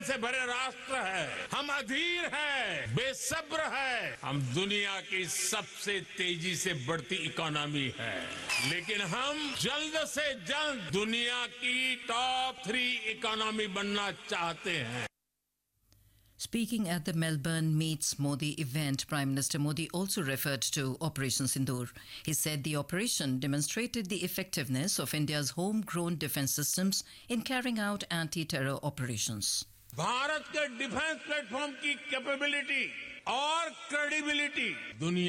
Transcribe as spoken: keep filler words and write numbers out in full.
से भरे राष्ट्र है, हम अधीर हैं, बेसब्र है, हम दुनिया की सबसे तेजी से बढ़ती इकोनॉमी है, लेकिन हम जल्द से जल्द दुनिया की टॉप थ्री इकोनॉमी बनना चाहते हैं. Speaking at the Melbourne Meets Modi event, Prime Minister Modi also referred to Operation Sindoor. He said the operation demonstrated the effectiveness of India's homegrown defence systems in carrying out anti-terror operations. Bharat के defence platform की capability और credibility दुनिया